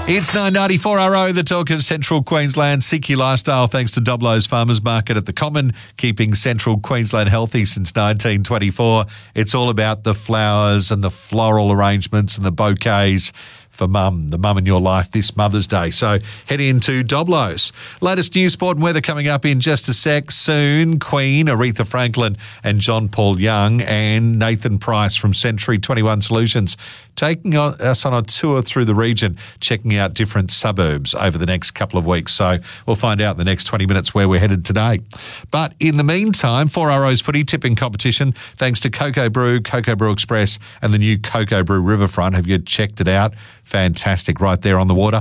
It's 994RO, the talk of Central Queensland. Seek your lifestyle thanks to Doblo's Farmers Market at the Common, keeping Central Queensland healthy since 1924. It's all about the flowers and the floral arrangements and the bouquets for mum, the mum in your life this Mother's Day. So head into Doblo's. Latest news, sport and weather coming up in just a sec. Soon, Queen, Aretha Franklin and John Paul Young and Nathan Price from Century 21 Solutions taking us on a tour through the region, checking out different suburbs over the next couple of weeks. So we'll find out in the next 20 minutes where we're headed today. But in the meantime, 4RO's footy tipping competition, thanks to Cocoa Brew, Cocoa Brew Express and the new Cocoa Brew Riverfront. Have you checked it out? Fantastic, right there on the water.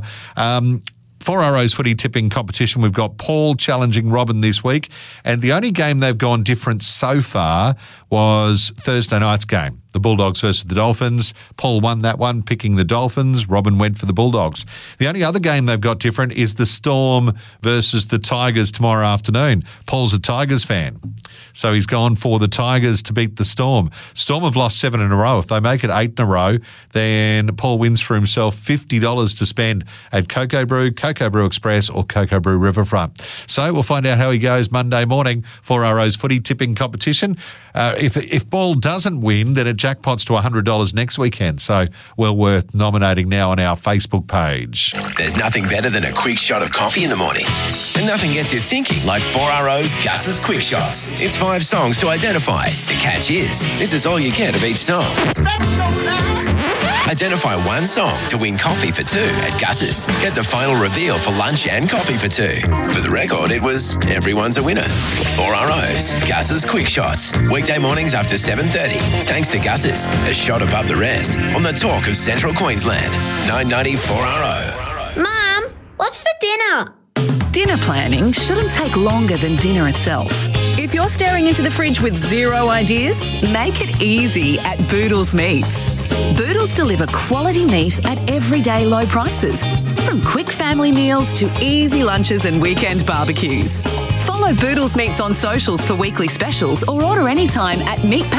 4RO's footy tipping competition, we've got Paul challenging Robin this week, and the only game they've gone different so far was Thursday night's game, the Bulldogs versus the Dolphins. Paul won that one, picking the Dolphins. Robin went for the Bulldogs. The only other game they've got different is the Storm versus the Tigers tomorrow afternoon. Paul's a Tigers fan, so he's gone for the Tigers to beat the Storm. Storm have lost 7 in a row. If they make it 8 in a row, then Paul wins for himself $50 to spend at Cocoa Brew, Cocoa Brew Express or Cocoa Brew Riverfront. So we'll find out how he goes Monday morning for 4RO's footy tipping competition. If Paul doesn't win, then it jackpots to $100 next weekend. So well worth nominating now on our Facebook page. There's nothing better than a quick shot of coffee in the morning. And nothing gets you thinking like 4RO's Gus's Quick Shots. It's 5 songs to identify. The catch is, this is all you get of each song. That's so loud. Identify one song to win coffee for 2 at Gus's. Get the final reveal for lunch and coffee for 2. For the record, it was everyone's a winner. 4RO's Gus's Quick Shots. Weekday mornings after 7:30. Thanks to Gus's, a shot above the rest on the talk of Central Queensland. 990 4RO. Mum, what's for dinner? Dinner planning shouldn't take longer than dinner itself. If you're staring into the fridge with zero ideas, make it easy at Boodles Meats. Boodles deliver quality meat at everyday low prices, from quick family meals to easy lunches and weekend barbecues. Follow Boodles Meats on socials for weekly specials or order anytime at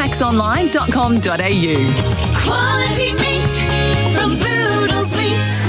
meatpacksonline.com.au. Quality meat from Boodles Meats.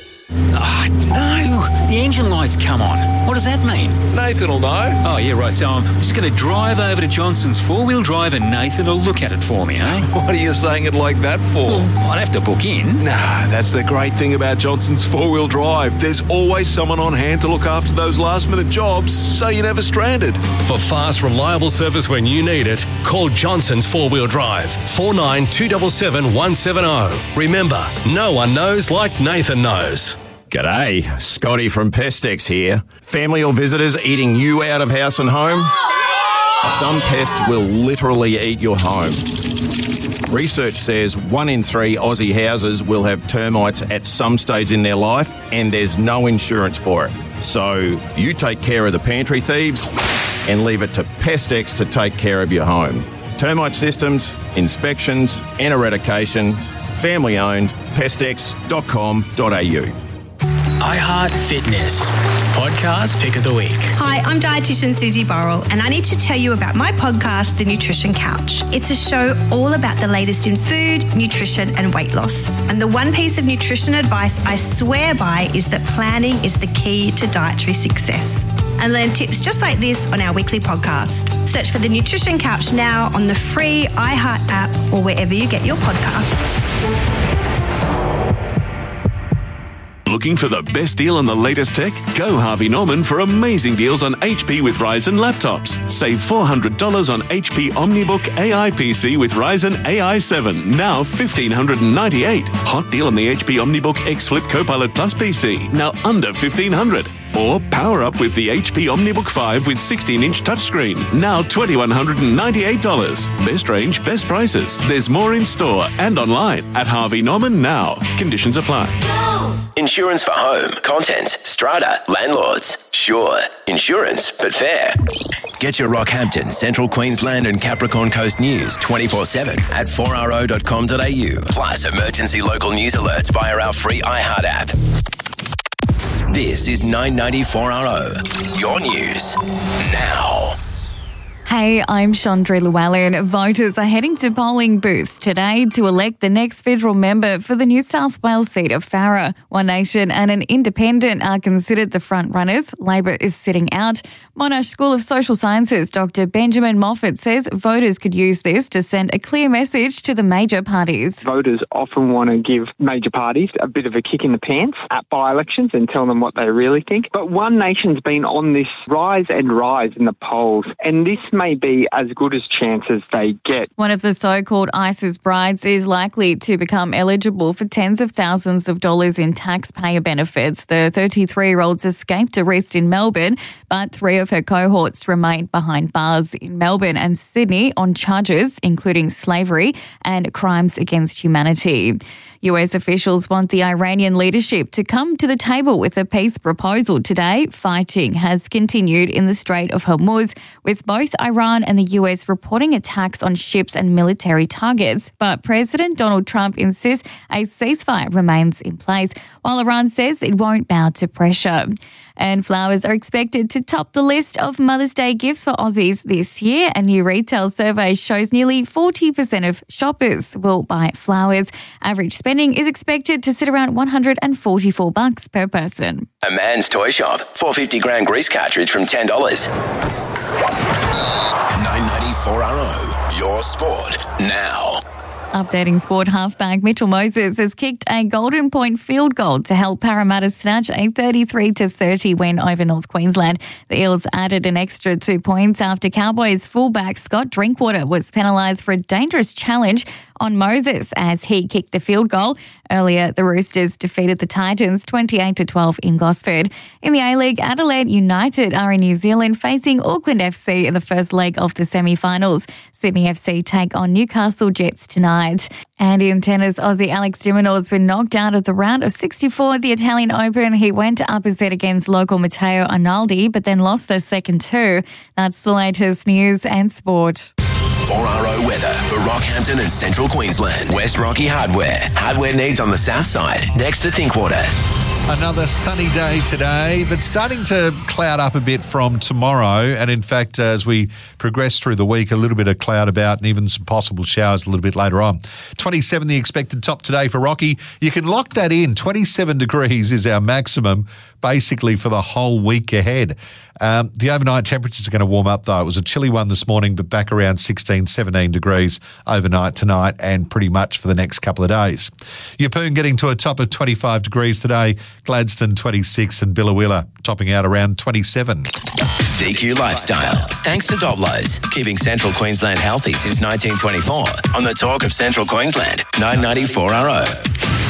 No, the engine light's come on. What does that mean? Nathan will know. Oh, yeah, right. So I'm just going to drive over to Johnson's four-wheel drive and Nathan will look at it for me, eh? What are you saying it like that for? Well, I'd have to book in. Nah, that's the great thing about Johnson's four-wheel drive. There's always someone on hand to look after those last-minute jobs, so you're never stranded. For fast, reliable service when you need it, call Johnson's four-wheel drive, 49277170. Remember, no one knows like Nathan knows. G'day, Scotty from Pestex here. Family or visitors eating you out of house and home? Some pests will literally eat your home. Research says 1 in 3 Aussie houses will have termites at some stage in their life, and there's no insurance for it. So you take care of the pantry thieves and leave it to Pestex to take care of your home. Termite systems, inspections and eradication, family owned, pestex.com.au. iHeart Fitness podcast pick of the week. Hi, I'm dietitian Susie Burrell, and I need to tell you about my podcast, The Nutrition Couch. It's a show all about the latest in food, nutrition, and weight loss. And the one piece of nutrition advice I swear by is that planning is the key to dietary success. And learn tips just like this on our weekly podcast. Search for The Nutrition Couch now on the free iHeart app or wherever you get your podcasts. Looking for the best deal on the latest tech? Go Harvey Norman for amazing deals on HP with Ryzen laptops. Save $400 on HP OmniBook AI PC with Ryzen AI 7, now $1,598. Hot deal on the HP OmniBook X Flip Copilot Plus PC, now under $1,500. Or power up with the HP OmniBook 5 with 16-inch touchscreen, now $2,198. Best range, best prices. There's more in store and online at Harvey Norman now. Conditions apply. Insurance for home, contents, strata, landlords. Sure, insurance, but fair. Get your Rockhampton, Central Queensland and Capricorn Coast news 24/7 at 4RO.com.au. Plus emergency local news alerts via our free iHeart app. This is 994RO. Your news now. Hey, I'm Chandra Llewellyn. Voters are heading to polling booths today to elect the next federal member for the New South Wales seat of Farrer. One Nation and an independent are considered the front runners. Labor is sitting out. Monash School of Social Sciences Dr. Benjamin Moffat says voters could use this to send a clear message to the major parties. Voters often want to give major parties a bit of a kick in the pants at by-elections and tell them what they really think. But One Nation's been on this rise in the polls, and this may be as good as chance as they get. One of the so-called ISIS brides is likely to become eligible for tens of thousands of dollars in taxpayer benefits. The 33-year-old's escaped arrest in Melbourne, but 3 of her cohorts remained behind bars in Melbourne and Sydney on charges including slavery and crimes against humanity. US officials want the Iranian leadership to come to the table with a peace proposal today. Fighting has continued in the Strait of Hormuz, with both Iran and the US reporting attacks on ships and military targets. But President Donald Trump insists a ceasefire remains in place, while Iran says it won't bow to pressure. And flowers are expected to top the list of Mother's Day gifts for Aussies this year. A new retail survey shows nearly 40% of shoppers will buy flowers. Average spending is expected to sit around $144 per person. A Man's Toy Shop. 450 gram grease cartridge from $10. 994RO. Your sport now. Updating sport, halfback Mitchell Moses has kicked a Golden Point field goal to help Parramatta snatch a 33-30 win over North Queensland. The Eels added an extra 2 points after Cowboys fullback Scott Drinkwater was penalised for a dangerous challenge on Moses as he kicked the field goal. Earlier, the Roosters defeated the Titans 28-12 in Gosford. In the A-League, Adelaide United are in New Zealand facing Auckland FC in the first leg of the semi-finals. Sydney FC take on Newcastle Jets tonight. And in tennis, Aussie Alex de Minaur's been knocked out of the round of 64 at the Italian Open. He went up a set against local Matteo Arnaldi, but then lost the second two. That's the latest news and sport. 4RO weather for Rockhampton and Central Queensland. West Rocky Hardware. Hardware needs on the south side, next to Thinkwater. Another sunny day today, but starting to cloud up a bit from tomorrow. And in fact, as we progress through the week, a little bit of cloud about and even some possible showers a little bit later on. 27 the expected top today for Rocky. You can lock that in. 27 degrees is our maximum basically for the whole week ahead. The overnight temperatures are going to warm up though. It was a chilly one this morning, but back around 16, 17 degrees overnight tonight and pretty much for the next couple of days. Yeppoon getting to a top of 25 degrees today. Gladstone 26 and Billawilla topping out around 27. CQ Lifestyle. Thanks to Doblos, keeping Central Queensland healthy since 1924. On the talk of Central Queensland, 994RO.